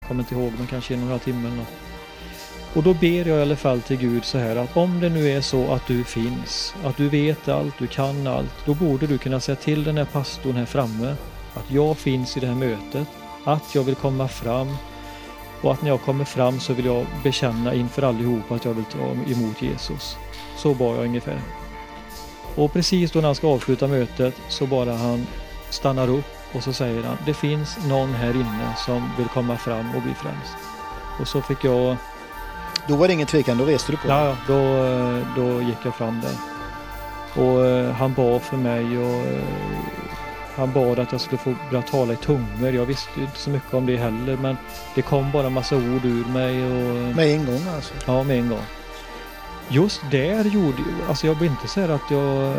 kommer inte ihåg, men kanske 1,5 timme eller något. Och då ber jag i alla fall till Gud så här att om det nu är så att du finns, att du vet allt, du kan allt, då borde du kunna säga till den här pastorn här framme att jag finns i det här mötet, att jag vill komma fram och att när jag kommer fram så vill jag bekänna inför allihop att jag vill ta emot Jesus. Så bad jag ungefär. Och precis då när han ska avsluta mötet så bara han stannar upp och så säger han, det finns någon här inne som vill komma fram och bli frälst. Och så fick jag... Då var det ingen tvekan, då reste du på. Ja, då gick jag fram där. Och han bad för mig och han bad att jag skulle få börja tala i tungor. Jag visste inte så mycket om det heller, men det kom bara en massa ord ur mig. Och... Med en gång alltså? Ja, med en gång. Just där gjorde alltså jag vill inte säga att jag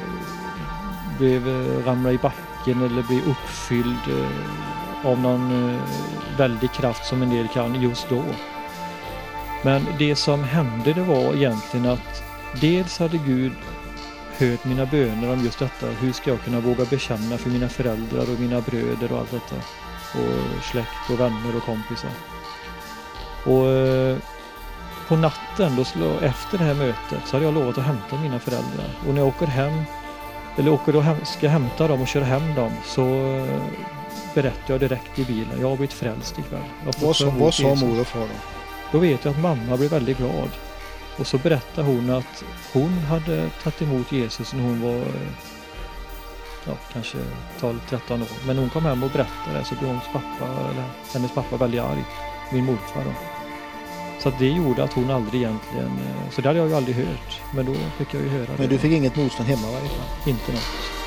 ramlade i backen eller blev uppfylld av någon väldig kraft som en del kan just då. Men det som hände det var egentligen att dels hade Gud hört mina böner om just detta. Hur ska jag kunna våga bekänna för mina föräldrar och mina bröder och allt detta. Och släkt och vänner och kompisar. Och på natten då efter det här mötet så hade jag lovat att hämta mina föräldrar. Och när jag åker hem, eller ska hämta dem och köra hem dem, så berättar jag direkt i bilen. Jag har blivit frälst ikväll. Vad sa mor och far då? Då vet jag att mamma blev väldigt glad. Och så berättar hon att hon hade tagit emot Jesus när hon var kanske 12-13 år. Men hon kom hem och berättade, så blev hennes pappa väldigt arg. Min morfar då. Så att det gjorde att hon aldrig egentligen... Så det hade jag ju aldrig hört. Men då fick jag ju höra det. Men du fick inget motstånd hemma i varje fall? Inte något.